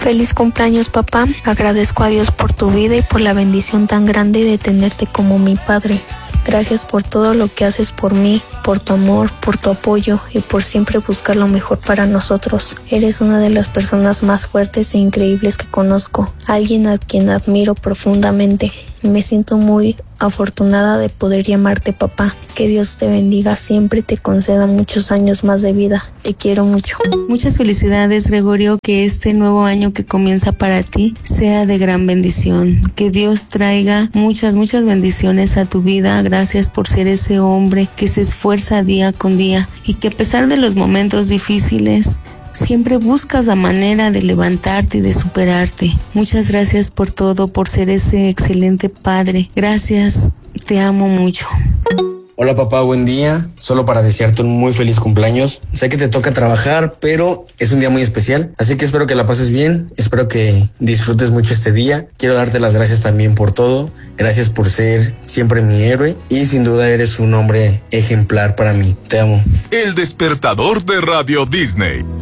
Feliz cumpleaños, papá. Agradezco a Dios por tu vida y por la bendición tan grande de tenerte como mi padre. Gracias por todo lo que haces por mí, por tu amor, por tu apoyo y por siempre buscar lo mejor para nosotros. Eres una de las personas más fuertes e increíbles que conozco, alguien a quien admiro profundamente. Me siento muy afortunada de poder llamarte papá. Que Dios te bendiga siempre y te conceda muchos años más de vida. Te quiero mucho. Muchas felicidades, Gregorio, que este nuevo año que comienza para ti sea de gran bendición. Que Dios traiga muchas bendiciones a tu vida. Gracias por ser ese hombre que se esfuerza día con día y que a pesar de los momentos difíciles, siempre buscas la manera de levantarte y de superarte. Muchas gracias por todo, por ser ese excelente padre. Gracias, te amo mucho. Hola papá, buen día. Solo para desearte un muy feliz cumpleaños. Sé que te toca trabajar, pero es un día muy especial, así que espero que la pases bien, espero que disfrutes mucho este día. Quiero darte las gracias también por todo. Gracias por ser siempre mi héroe y sin duda eres un hombre ejemplar para mí. Te amo. El despertador de Radio Disney.